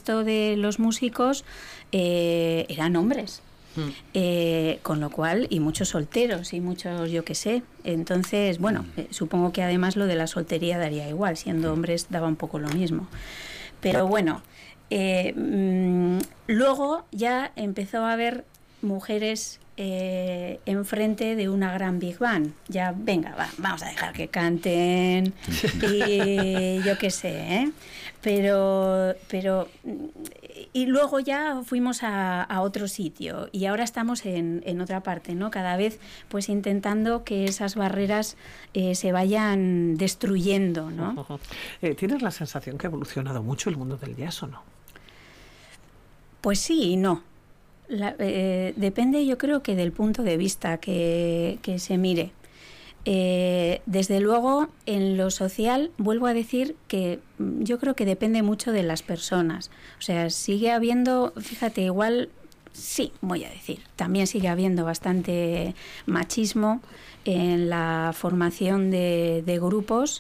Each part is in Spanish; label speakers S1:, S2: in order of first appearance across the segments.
S1: resto de los músicos eran hombres. Con lo cual, y muchos solteros y muchos yo qué sé, entonces bueno, supongo que además lo de la soltería daría igual, siendo hombres daba un poco lo mismo, pero bueno, luego ya empezó a haber mujeres enfrente de una gran Big Band. Ya, venga, vamos a dejar que canten y yo qué sé, pero y luego ya fuimos a otro sitio y ahora estamos en otra parte, ¿no? Cada vez pues intentando que esas barreras se vayan destruyendo, ¿no?
S2: ¿Tienes la sensación que ha evolucionado mucho el mundo del jazz o no?
S1: Pues sí y no. Depende, yo creo, que del punto de vista que se mire. Desde luego, en lo social, vuelvo a decir que yo creo que depende mucho de las personas. O sea, sigue habiendo, fíjate, igual, sí, voy a decir, también sigue habiendo bastante machismo en la formación de grupos.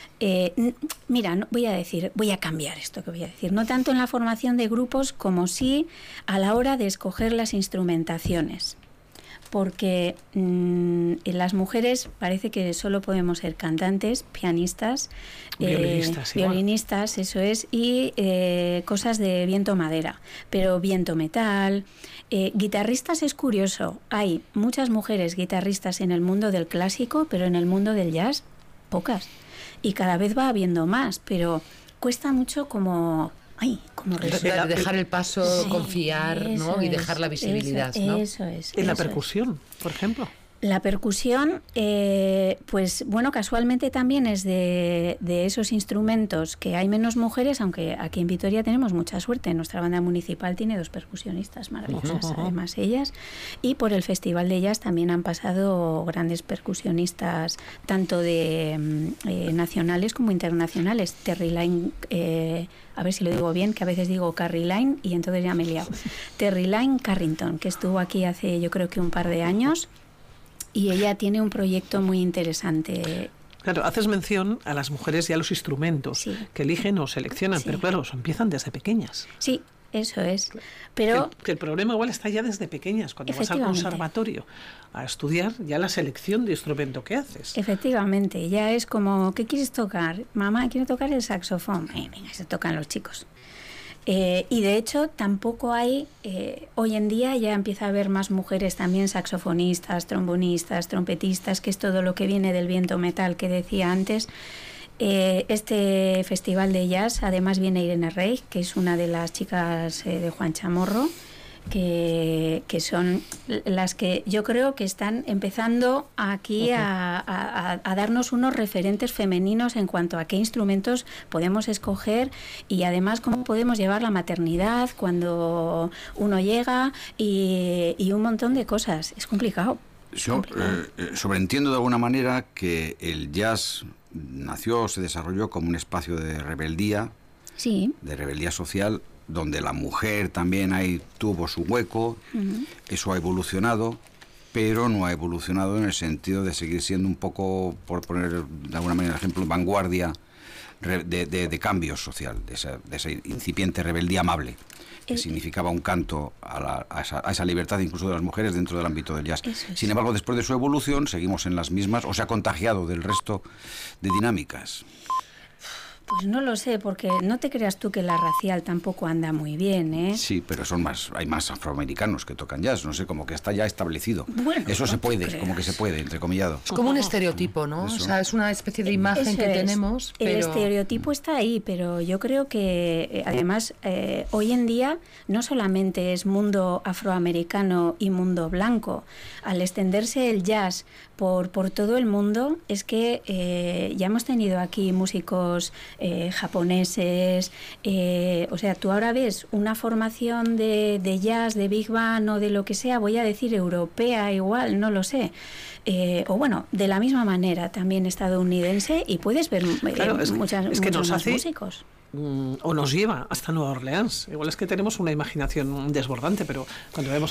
S1: Mira, voy a cambiar esto que voy a decir, no tanto en la formación de grupos como sí a la hora de escoger las instrumentaciones, porque en las mujeres parece que solo podemos ser cantantes, pianistas, violinistas, eso es, y cosas de viento madera, pero viento metal, guitarristas es curioso, hay muchas mujeres guitarristas en el mundo del clásico, pero en el mundo del jazz, pocas. Y cada vez va habiendo más, pero cuesta mucho como
S3: dejar el paso, sí, confiar, ¿no? Y dejar la visibilidad, ¿no?
S1: Eso es.
S2: En la percusión, por ejemplo.
S1: La percusión, pues bueno, casualmente también es de esos instrumentos que hay menos mujeres, aunque aquí en Vitoria tenemos mucha suerte. Nuestra banda municipal tiene 2 percusionistas maravillosas, además ellas. Y por el Festival de Jazz también han pasado grandes percusionistas, tanto de nacionales como internacionales. Terry Lyne, a ver si lo digo bien, que a veces digo Carrie Lyne y entonces ya me he liado. Terry Lyne Carrington, que estuvo aquí hace yo creo que un par de años. Y ella tiene un proyecto muy interesante.
S2: Claro, haces mención a las mujeres y a los instrumentos, sí, que eligen o seleccionan, sí, pero claro, empiezan desde pequeñas.
S1: Sí, eso es. Pero
S2: que el problema igual está ya desde pequeñas, cuando vas al conservatorio a estudiar, ya la selección de instrumento que haces.
S1: Efectivamente, ya es como, ¿qué quieres tocar? Mamá, quiero tocar el saxofón. Venga, se tocan los chicos. Y de hecho tampoco hay, hoy en día ya empieza a haber más mujeres también saxofonistas, trombonistas, trompetistas, que es todo lo que viene del viento metal que decía antes. Este festival de jazz, además viene Irene Rey, que es una de las chicas de Juan Chamorro, que son las que yo creo que están empezando aquí a darnos unos referentes femeninos en cuanto a qué instrumentos podemos escoger y además cómo podemos llevar la maternidad cuando uno llega y un montón de cosas. Es complicado.
S4: Yo sobreentiendo de alguna manera que el jazz nació, se desarrolló como un espacio de rebeldía,
S1: sí,
S4: de rebeldía social, donde la mujer también ahí tuvo su hueco. Eso ha evolucionado, pero no ha evolucionado en el sentido de seguir siendo un poco, por poner de alguna manera el ejemplo, vanguardia de cambio social, de esa incipiente rebeldía amable, que significaba un canto a esa libertad incluso de las mujeres dentro del ámbito del jazz. Sin embargo, después de su evolución seguimos en las mismas, o se ha contagiado del resto de dinámicas.
S1: Pues no lo sé, porque no te creas tú que la racial tampoco anda muy bien, ¿eh?
S4: Sí, pero hay más afroamericanos que tocan jazz, no sé, como que está ya establecido.
S1: Bueno,
S4: eso se puede, como que se puede, entrecomillado.
S3: Es como un estereotipo, ¿no? Eso. O sea, es una especie de imagen que tenemos.
S1: Pero el estereotipo está ahí, pero yo creo que además hoy en día no solamente es mundo afroamericano y mundo blanco. Al extenderse el jazz por todo el mundo, es que ya hemos tenido aquí músicos japoneses, o sea, tú ahora ves una formación de jazz, de big band o de lo que sea, voy a decir europea igual, no lo sé, o bueno, de la misma manera también estadounidense, y puedes ver muchos más músicos.
S2: O nos lleva hasta Nueva Orleans. Igual es que tenemos una imaginación desbordante, pero cuando vemos